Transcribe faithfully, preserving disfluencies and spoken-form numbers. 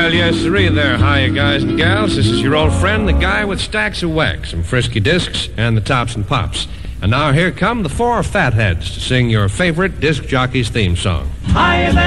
Well, yes, sirree there. Hiya, guys and gals. This is your old friend, the guy with stacks of wax, some frisky discs, and the tops and pops. And now here come the four fatheads to sing your favorite disc jockey's theme song. Hiya there.